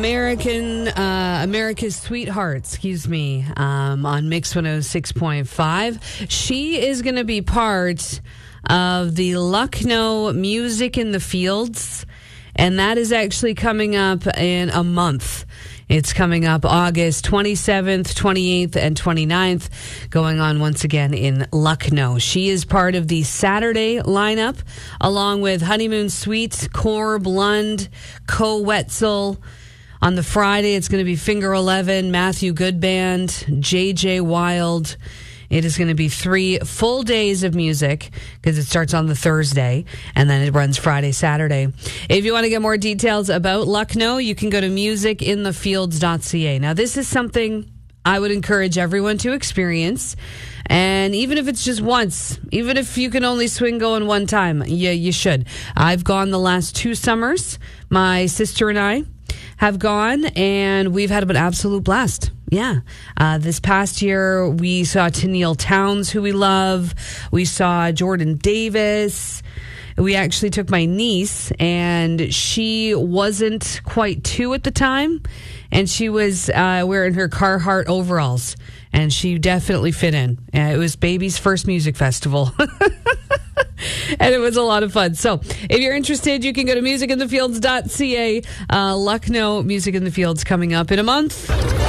America's Sweetheart, on Mix 106.5. She is going to be part of the Lucknow Music in the Fields, and that is actually coming up in a month. It's coming up August 27th, 28th, and 29th, going on once again in Lucknow. She is part of the Saturday lineup, along with Honeymoon Suite, Corb Lund, Co Wetzel. On the Friday, it's going to be Finger 11, Matthew Goodband, JJ Wild. It is going to be 3 full days of music because it starts on the Thursday and then it runs Friday, Saturday. If you want to get more details about Lucknow, you can go to musicinthefields.ca. Now, this is something I would encourage everyone to experience. And even if it's just once, even if you can only swing going one time, you should. I've gone the last 2 summers. My sister and I have gone, and we've had an absolute blast. Yeah. This past year, we saw Tennille Townes, who we love. We saw Jordan Davis. We actually took my niece, and she wasn't quite 2 at the time, and she was wearing her Carhartt overalls, and she definitely fit in. It was baby's first music festival. And it was a lot of fun. So if you're interested, you can go to musicinthefields.ca. Lucknow Music in the Fields coming up in a month.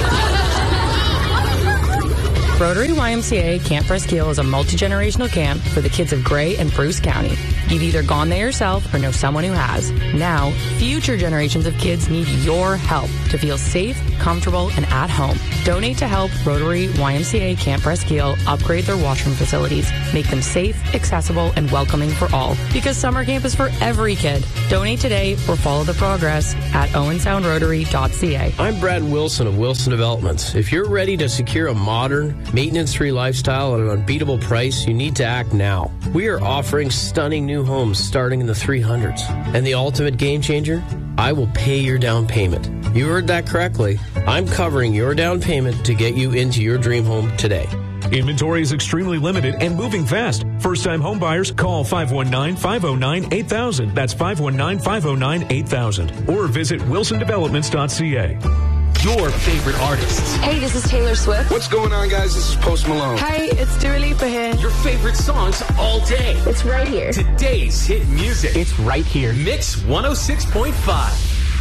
Rotary YMCA Camp Presqu'île is a multi-generational camp for the kids of Gray and Bruce County. You've either gone there yourself or know someone who has. Now, future generations of kids need your help to feel safe, comfortable, and at home. Donate to help Rotary YMCA Camp Presqu'île upgrade their washroom facilities, make them safe, accessible, and welcoming for all. Because summer camp is for every kid. Donate today or follow the progress at owensoundrotary.ca. I'm Brad Wilson of Wilson Developments. If you're ready to secure a modern, maintenance-free lifestyle at an unbeatable price, you need to act now. We are offering stunning new homes starting in the 300s. And the ultimate game changer? I will pay your down payment. You heard that correctly. I'm covering your down payment to get you into your dream home today. Inventory is extremely limited and moving fast. First-time home buyers, call 519-509-8000. That's 519-509-8000. Or visit wilsondevelopments.ca. Your favorite artists. Hey, this is Taylor Swift. What's going on, guys? This is Post Malone. Hi, it's Dua Lipa here. Your favorite songs all day. It's right here. Today's hit music. It's right here. Mix 106.5.